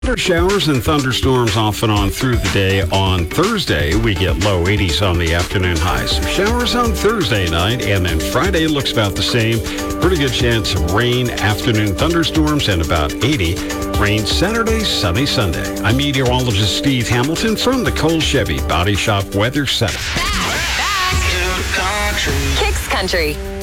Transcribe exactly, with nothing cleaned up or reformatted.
Showers and thunderstorms off and on through the day. On Thursday, we get low eighties on the afternoon highs. Showers on Thursday night, and then Friday looks about the same. Pretty good chance of rain, afternoon thunderstorms, and about eighty. Rain Saturday, sunny Sunday. I'm meteorologist Steve Hamilton from the Cole Chevy Body Shop Weather Center. Back, back. Kicks Country.